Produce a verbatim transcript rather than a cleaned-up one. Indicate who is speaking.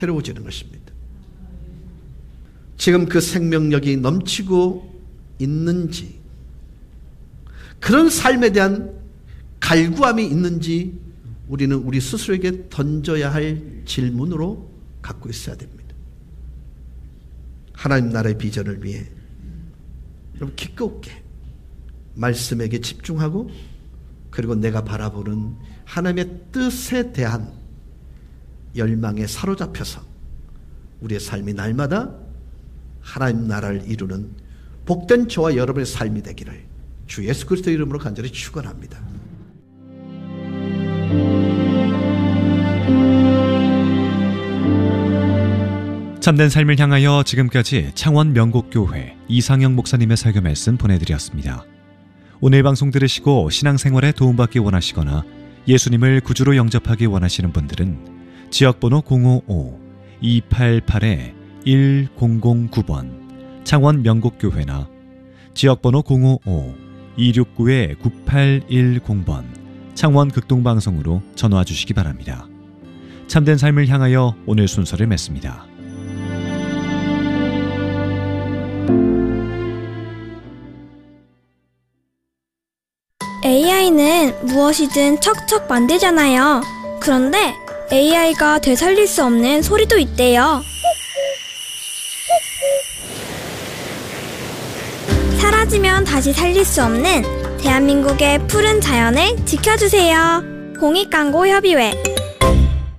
Speaker 1: 새로워지는 것입니다. 지금 그 생명력이 넘치고 있는지, 그런 삶에 대한 갈구함이 있는지 우리는 우리 스스로에게 던져야 할 질문으로 갖고 있어야 됩니다. 하나님 나라의 비전을 위해 여러분 기꺼이 말씀에게 집중하고, 그리고 내가 바라보는 하나님의 뜻에 대한 열망에 사로잡혀서 우리의 삶이 날마다 하나님 나라를 이루는 복된 저와 여러분의 삶이 되기를 주 예수 그리스도의 이름으로 간절히 축원합니다.
Speaker 2: 참된 삶을 향하여 지금까지 창원 명곡교회 이상영 목사님의 설교 말씀 보내드렸습니다. 오늘 방송 들으시고 신앙생활에 도움받기 원하시거나 예수님을 구주로 영접하기 원하시는 분들은 지역번호 공오오 이팔팔 일공공구 번 창원 명곡교회나 지역번호 공오오 이육구 구팔일공 번 창원 극동방송으로 전화 주시기 바랍니다. 참된 삶을 향하여 오늘 순서를 맺습니다.
Speaker 3: 에이아이는 무엇이든 척척 만들잖아요. 그런데 에이아이가 되살릴 수 없는 소리도 있대요. 사라지면 다시 살릴 수 없는 대한민국의 푸른 자연을 지켜주세요. 공익광고협의회